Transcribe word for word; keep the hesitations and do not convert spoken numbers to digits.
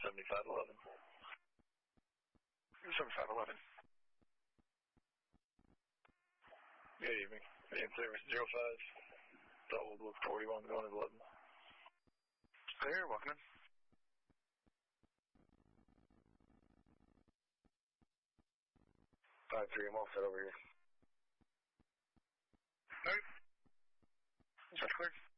seventy-five eleven. seventy-five eleven. Good evening. In service zero five. Double look forty-one going to eleven. Clear, welcome in. five three, I'm all set over here. Alright. That's clear.